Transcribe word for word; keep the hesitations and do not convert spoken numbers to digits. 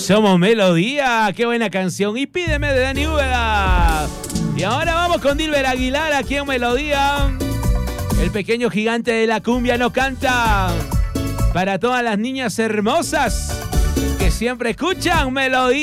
Somos Melodía, qué buena canción. Y Pídeme de Dani Úbeda. Y ahora vamos con Dilber Aguilar aquí en Melodía. El pequeño gigante de la cumbia nos canta para todas las niñas hermosas que siempre escuchan Melodía.